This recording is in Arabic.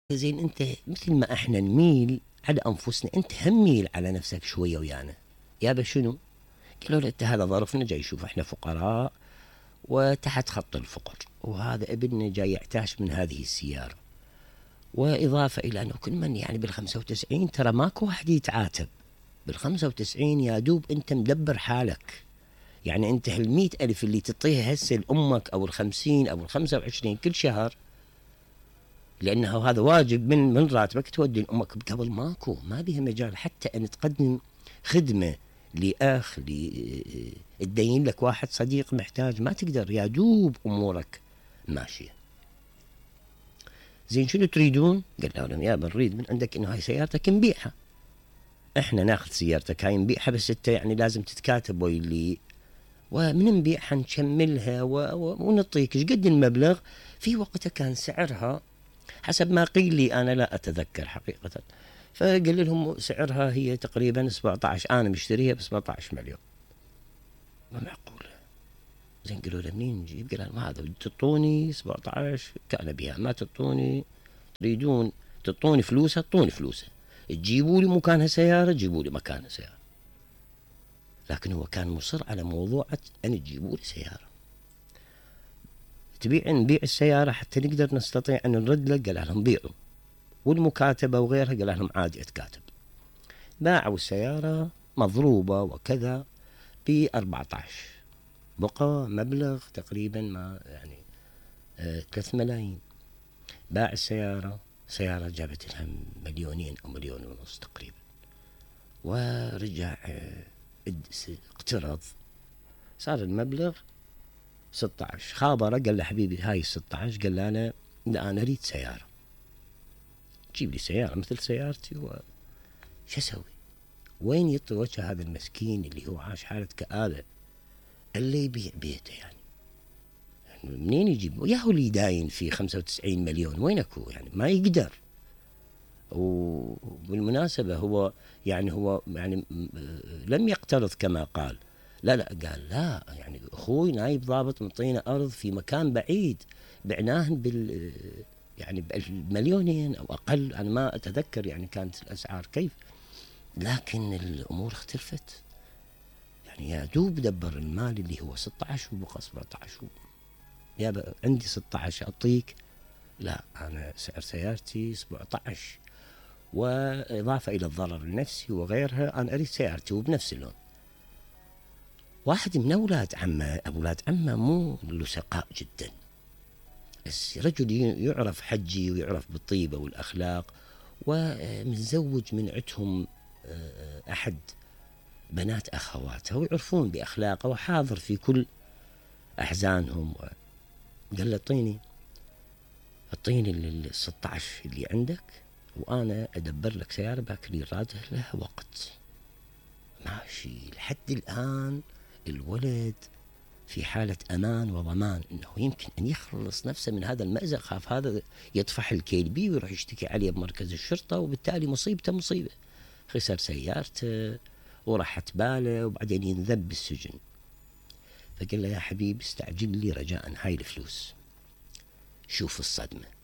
زين أنت مثل ما إحنا نميل على أنفسنا، أنت هم ميل على نفسك شوية ويانا. يابا شنو؟ قالوا له أنت هذا ظرفنا، جاي يشوف إحنا فقراء وتحت خط الفقر، وهذا ابننا جاي يعتاش من هذه السيارة. وإضافة إلى أنه كل من يعني بال95 ترى ماكو واحد يتعاتب. بال95 يا دوب أنت مدبر حالك. يعني أنت هال100,000 اللي تعطيها هسه لأمك أو ال50 أو ال25 كل شهر، لأنه هذا واجب من راتبك تودي لأمك. قبل ماكو، ما بيها مجال حتى أن تقدم خدمة لأخ تدين لك واحد صديق محتاج، ما تقدر، يا دوب أمورك ماشية. زين شنو تريدون؟ قال لهم يا بنريد من عندك إنه هاي سيارتك نبيعها، إحنا ناخذ سيارتك هاي نبيعها، بس أنت يعني لازم تتكاتب ويلي، ومن نبيعها نشملها ونعطيك ايش قد المبلغ. في وقتها كان سعرها حسب ما قيل لي، أنا لا أتذكر حقيقة، فقال لهم سعرها هي تقريبا 17، أنا مشتريها ب 17 مليون. ما معقولة. زين قالوا له منين نجيب؟ قال لهم هذا تعطوني 17 كان بها، ما تعطوني، تريدون تعطوني فلوسها، تعطوني فلوسها، تجيبوا لي مكانها سيارة، جيبوا لي مكانها سيارة. لكن هو كان مصر على موضوع أن تجيبوا لي سيارة. نبيع السيارة حتى نقدر نستطيع أن نرد لك. قال لهم بيعوا، والمكاتبة وغيرها قال لهم عادي اتكاتب. باعوا السيارة مضروبة وكذا ب14، بقى مبلغ تقريبا ما يعني 3 ملايين. باع السيارة، سيارة جابت لها 2 أو 1.5 تقريبا. ورجع اقترض، صار المبلغ 16. خابره قال له حبيبي هاي 16، قال له أنا لا، أنا أريد سيارة، جيب لي سيارة مثل سيارتي. شو أسوي؟ وين يطي وجه هذا المسكين اللي هو عاش حالة كآبة، اللي يبيع بيته يعني منين يجيب؟ يا هو اللي داين في 95 مليون، وينكو يعني ما يقدر. وبالمناسبة هو يعني لم يقترض كما قال، لا قال لا، يعني أخوي نايب ضابط مطينا أرض في مكان بعيد، بعناه يعني ب2 أو أقل، أنا ما أتذكر يعني كانت الأسعار كيف، لكن الأمور اختلفت. يعني يا دوب دبر المال اللي هو 16 وبقى 17. يا عندي 16 أعطيك، لا أنا سعر سيارتي 17، وإضافة إلى الضرر النفسي وغيرها أنا أريد سيارتي وبنفس اللون. واحد من أولاد عمه مو لسقاء جدا، بس رجل يعرف حجي ويعرف بالطيبة والأخلاق، ومتزوج من عندهم أحد بنات أخواته، ويعرفون بأخلاقه وحاضر في كل أحزانهم. قال له اعطيني 16 اللي عندك، وأنا أدبر لك سيارة باكر يراده لها وقت. ماشي لحد الآن الولد في حالة أمان وضمان، أنه يمكن أن يخلص نفسه من هذا المأزق. خاف هذا يطفح الكيل بي ويروح يشتكي عليه بمركز الشرطة، وبالتالي مصيبته مصيبة، خسر سيارته وراحت باله، وبعدين ينذب بالسجن. فقال له يا حبيبي استعجل لي رجاء هاي الفلوس. شوف الصدمة،